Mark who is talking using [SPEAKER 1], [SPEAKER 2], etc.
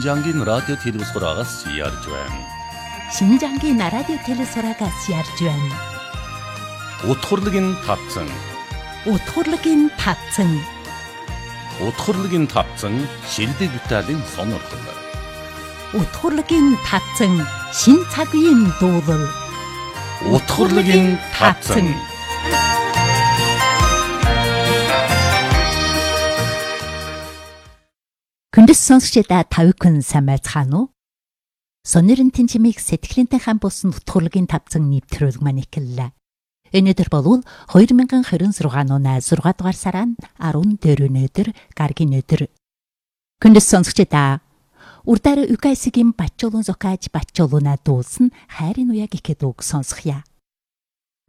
[SPEAKER 1] 신장긴 라디오 телевизорагаас ярьж байна.
[SPEAKER 2] 신장긴 라디오 телевизорагаас ярьж байна.
[SPEAKER 1] Утгурлыгийн тавцан.
[SPEAKER 2] Утгурлыгийн тавцан.
[SPEAKER 1] Утгурлыгийн тавцан шилдэг Италийн сонирхол.
[SPEAKER 2] Утгурлыгийн тавцан шин цагийн дуулал.
[SPEAKER 1] Утгурлыгийн тавцан.
[SPEAKER 2] Күндэс сонсогчдаа тавикун самайцхан уу? Сонирын тэнчмийг сэтгэлэнтэй хам болсон утгурлыгийн тавцан нэвтрүүлэг маань эхэллээ. Өнөөдөр бол 2026 оны 6 дугаар сарын 14 өнөөдөр гаргийн өдөр. Күндэс сонсогчдаа урдаар Юкайсигийн бачуулун зокааж бачуулуна дуулсан хайрын уяг ихэд үг сонсохъя.